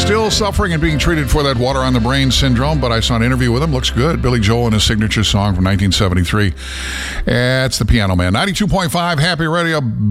Still suffering and being treated for that water on the brain syndrome, but I saw an interview with him. Looks good. Billy Joel and his signature song from 1973. It's the Piano Man. 92.5 Happy Radio.